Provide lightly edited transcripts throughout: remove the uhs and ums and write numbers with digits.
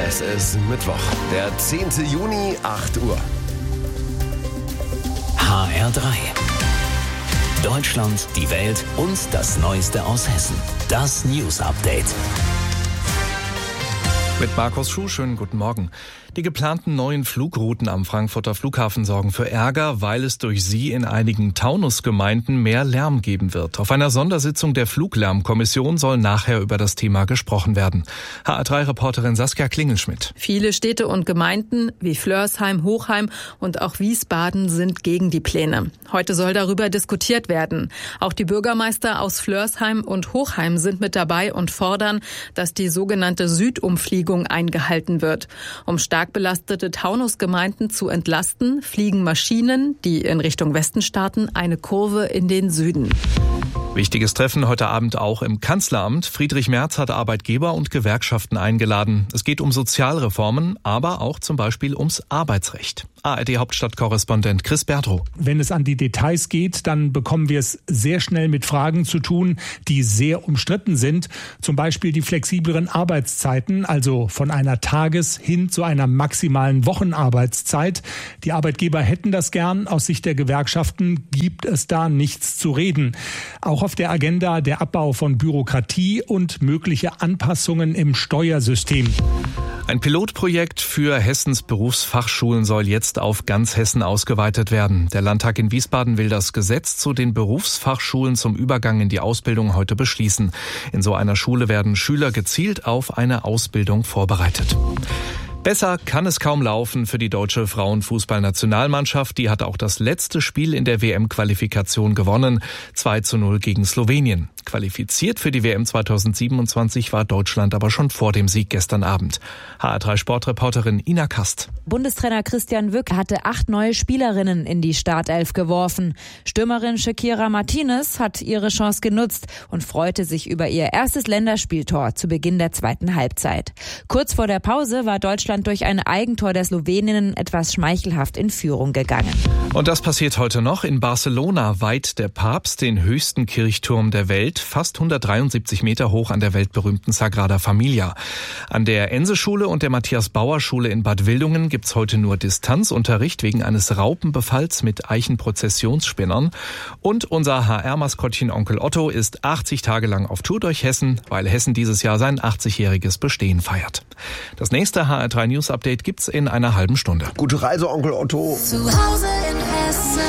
Es ist Mittwoch, der 10. Juni, 8 Uhr. HR3. Deutschland, die Welt und das Neueste aus Hessen. Das News Update. Mit Markus Schuh, schönen guten Morgen. Die geplanten neuen Flugrouten am Frankfurter Flughafen sorgen für Ärger, weil es durch sie in einigen Taunusgemeinden mehr Lärm geben wird. Auf einer Sondersitzung der Fluglärmkommission soll nachher über das Thema gesprochen werden. HR3-Reporterin Saskia Klingelschmidt. Viele Städte und Gemeinden wie Flörsheim, Hochheim und auch Wiesbaden sind gegen die Pläne. Heute soll darüber diskutiert werden. Auch die Bürgermeister aus Flörsheim und Hochheim sind mit dabei und fordern, dass die sogenannte Südumfliegung eingehalten wird. Um stark belastete Taunusgemeinden zu entlasten, fliegen Maschinen, die in Richtung Westen starten, eine Kurve in den Süden. Wichtiges Treffen heute Abend auch im Kanzleramt. Friedrich Merz hat Arbeitgeber und Gewerkschaften eingeladen. Es geht um Sozialreformen, aber auch zum Beispiel ums Arbeitsrecht. ARD-Hauptstadtkorrespondent Chris Bertrow. Wenn es an die Details geht, dann bekommen wir es sehr schnell mit Fragen zu tun, die sehr umstritten sind. Zum Beispiel die flexibleren Arbeitszeiten, also von einer Tages- hin zu einer maximalen Wochenarbeitszeit. Die Arbeitgeber hätten das gern. Aus Sicht der Gewerkschaften gibt es da nichts zu reden. Auch auf der Agenda der Abbau von Bürokratie und mögliche Anpassungen im Steuersystem. Ein Pilotprojekt für Hessens Berufsfachschulen soll jetzt auf ganz Hessen ausgeweitet werden. Der Landtag in Wiesbaden will das Gesetz zu den Berufsfachschulen zum Übergang in die Ausbildung heute beschließen. In so einer Schule werden Schüler gezielt auf eine Ausbildung vorbereitet. Besser kann es kaum laufen für die deutsche Frauenfußballnationalmannschaft. Die hat auch das letzte Spiel in der WM-Qualifikation gewonnen. 2:0 gegen Slowenien. Qualifiziert für die WM 2027 war Deutschland aber schon vor dem Sieg gestern Abend. HR3-Sportreporterin Ina Kast. Bundestrainer Christian Wück hatte 8 neue Spielerinnen in die Startelf geworfen. Stürmerin Shakira Martinez hat ihre Chance genutzt und freute sich über ihr erstes Länderspieltor zu Beginn der zweiten Halbzeit. Kurz vor der Pause war Deutschland durch ein Eigentor der Sloweninnen etwas schmeichelhaft in Führung gegangen. Und das passiert heute noch. In Barcelona weiht der Papst den höchsten Kirchturm der Welt, fast 173 Meter hoch an der weltberühmten Sagrada Familia. An der Ense-Schule und der Matthias-Bauer-Schule in Bad Wildungen gibt's heute nur Distanzunterricht wegen eines Raupenbefalls mit Eichenprozessionsspinnern. Und unser HR-Maskottchen Onkel Otto ist 80 Tage lang auf Tour durch Hessen, weil Hessen dieses Jahr sein 80-jähriges Bestehen feiert. Das nächste HR3 News Update gibt's in einer halben Stunde. Gute Reise, Onkel Otto. Zu Hause in Hessen.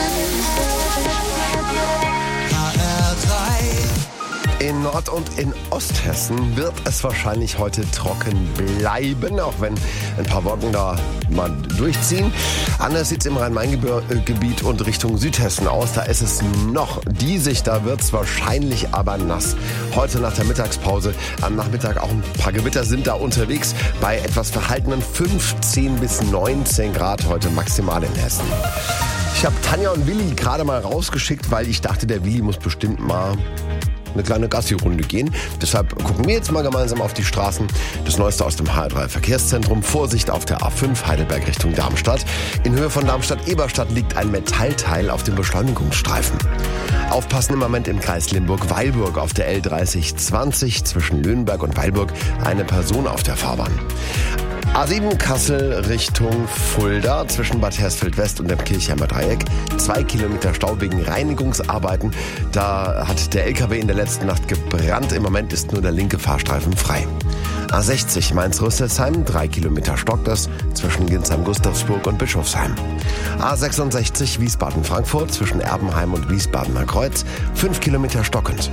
In Nord- und in Osthessen wird es wahrscheinlich heute trocken bleiben, auch wenn ein paar Wolken da mal durchziehen. Anders sieht es im Rhein-Main-Gebiet und Richtung Südhessen aus. Da ist es noch diesig, da wird es wahrscheinlich aber nass. Heute nach der Mittagspause, am Nachmittag auch ein paar Gewitter sind da unterwegs. Bei etwas verhaltenen 15 bis 19 Grad heute maximal in Hessen. Ich habe Tanja und Willi gerade mal rausgeschickt, weil ich dachte, der Willi muss bestimmt mal eine kleine Gassi-Runde gehen. Deshalb gucken wir jetzt mal gemeinsam auf die Straßen. Das Neueste aus dem HR3-Verkehrszentrum. Vorsicht auf der A5 Heidelberg Richtung Darmstadt. In Höhe von Darmstadt-Eberstadt liegt ein Metallteil auf dem Beschleunigungsstreifen. Aufpassen im Moment im Kreis Limburg-Weilburg auf der L30/20 zwischen Löhnberg und Weilburg. Eine Person auf der Fahrbahn. A7 Kassel Richtung Fulda zwischen Bad Hersfeld-West und dem Kirchheimer Dreieck. 2 Kilometer Stau wegen Reinigungsarbeiten. Da hat der LKW in der letzten Nacht gebrannt. Im Moment ist nur der linke Fahrstreifen frei. A60 Mainz-Rüsselsheim, 3 Kilometer stockt es zwischen Ginsheim-Gustavsburg und Bischofsheim. A66 Wiesbaden-Frankfurt zwischen Erbenheim und Wiesbadener Kreuz, 5 Kilometer stockend.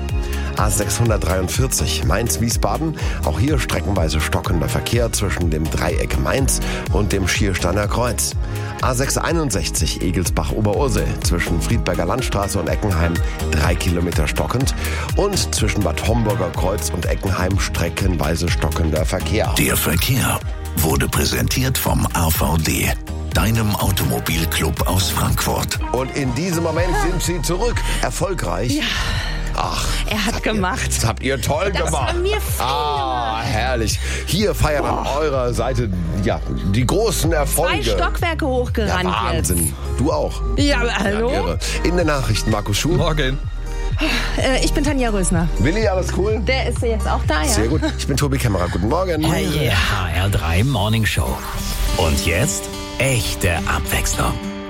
A643 Mainz-Wiesbaden, auch hier streckenweise stockender Verkehr zwischen dem Dreieck Mainz und dem Schiersteiner Kreuz. A661 Egelsbach-Oberursel zwischen Friedberger Landstraße und Eckenheim 3 Kilometer stockend und zwischen Bad Homburger Kreuz und Eckenheim streckenweise stockender Verkehr. Der Verkehr wurde präsentiert vom AVD, deinem Automobilclub aus Frankfurt. Und in diesem Moment sind sie zurück. Erfolgreich. Ja. Ach, Er hat gemacht. Das habt ihr toll Das gemacht. war mir fein. Herrlich. Hier feiern an eurer Seite ja, die großen Erfolge. 2 Stockwerke hochgerannt ja, Wahnsinn. jetzt. Du auch. Ja, hallo? Ja, irre. In den Nachrichten Markus Schuh. Morgen. Ich bin Tanja Rösner. Willi, alles cool? Der ist jetzt auch da, ja? Sehr gut. Ich bin Tobi Kämmerer. Guten Morgen. HR3 Morning Show. Und jetzt echte Abwechslung.